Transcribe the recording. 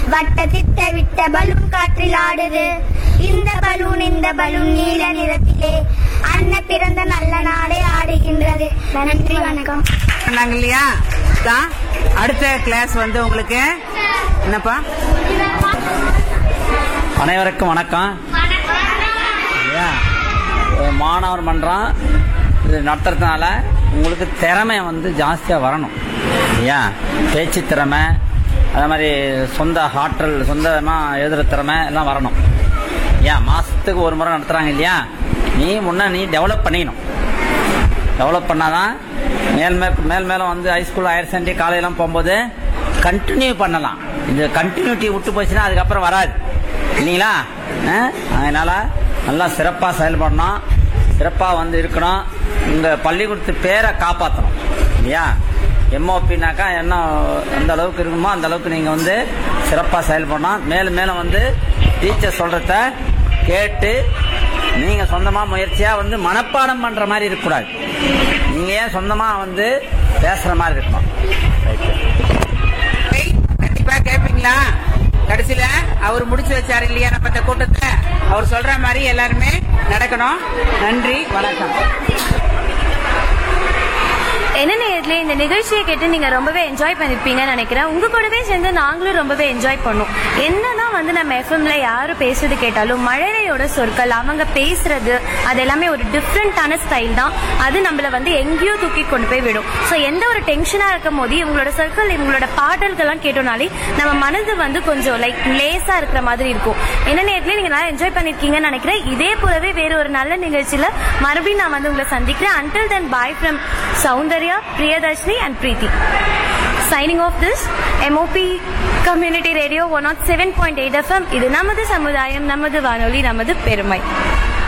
வட்ட திட்ட விட்ட பலூன் காற்றில் ஆடுது. இந்த பலூன் நீல நிறத்திலே அன்ன பிறந்த நல்ல நாடே ஆடுகின்றது. நன்றி, வணக்கம். இல்லையா? அடுத்த கிளாஸ் வந்து உங்களுக்கு என்னப்பா? அனைவருக்கும் வணக்கம். மாணவர் மன்றம் இது நடத்துறதுனால உங்களுக்கு திறமை வந்து ஜாஸ்தியாக வரணும் இல்லையா? பேச்சு திறமை, அதே மாதிரி சொந்த ஆற்றல், சொந்தமாக எழுதுகிற திறமை எல்லாம் வரணும். மாதத்துக்கு ஒரு முறை நடத்துகிறாங்க இல்லையா? நீ டெவலப் பண்ணிக்கணும். டெவலப் பண்ணாதான் மேலும் வந்து ஹைஸ்கூல், ஹையர் செகண்டரி, காலேஜெலாம் போகும்போது கண்டினியூ பண்ணலாம். இந்த கண்டினியூட்டி விட்டு போச்சுன்னா அதுக்கப்புறம் வராது இல்லைங்களா? அதனால் நல்லா சிறப்பாக செயல்படணும், சிறப்பாக வந்து இருக்கணும். உங்கள் பள்ளிக்கூடத்து பேரை காப்பாற்றணும் இல்லையா? எம்ஓபினாக்கா என்ன எந்த அளவுக்கு இருக்கணுமோ அந்த அளவுக்கு நீங்கள் வந்து சிறப்பாக செயல்படணும். மேலும் வந்து டீச்சர் சொல்கிறத கேட்டு நீங்கள் சொந்தமாக முயற்சியாக வந்து மனப்பாடம் பண்ணுற மாதிரி இருக்கக்கூடாது. நீங்கள் ஏன் சொந்தமாக வந்து பேசுகிற மாதிரி இருக்கணும். கண்டிப்பாக கேட்பீங்களா? கடைசியில அவர் முடிச்சு வச்சாரு இல்லையா நம்ம இந்த கூட்டத்தை? அவர் சொல்ற மாதிரி எல்லாருமே நடக்கணும். நன்றி, வணக்கம். என்ன நேரத்துல இந்த நிகழ்ச்சியை கேட்டு நீங்க ரொம்பவே என்ஜாய் பண்ணிருப்பீங்கன்னு நினைக்கிறேன். உங்க கூடவே சேர்ந்து நாங்களும் ரொம்பவே என்ஜாய் பண்ணோம். என்னதான் வந்து நம்ம எஃப்எம்ல யாரு பேசுறது கேட்டாலும் மழலையோட சொற்கள், அவங்க பேசுறது, அது எல்லாமே ஒரு டிஃப்ரெண்டான ஸ்டைல் தான். அது நம்மள வந்து எங்கேயோ தூக்கி கொண்டு போய் விடும். ஸோ எந்த ஒரு டென்ஷனா இருக்கும் போது இவங்களோட சொற்கள், இவங்களோட பாடல்கள்லாம் கேட்டோம்னாலே நம்ம மனது வந்து கொஞ்சம் லேசா இருக்கிற மாதிரி இருக்கும். என்ன நேரத்துல நீங்க நல்லா என்ஜாய் பண்ணிருக்கீங்கன்னு நினைக்கிறேன். இதே போலவே வேற ஒரு நல்ல நிகழ்ச்சியில மறுபடியும் நான் வந்து உங்களை சந்திக்கிறேன். Until then, bye from Soundarya, Priyadarshini and Preeti. Signing off this MOP Community Radio 107.8 FM. இது நமது சமுதாயம், நமது வானொலி, நமது பெருமை.